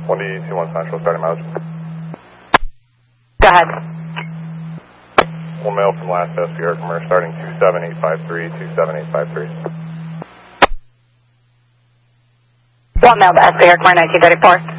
1D21 Central, starting mileage. Go ahead. 1 mail from last Sierra Commerce, starting 27853, 27853. 1 mail to Sierra Commerce 1934.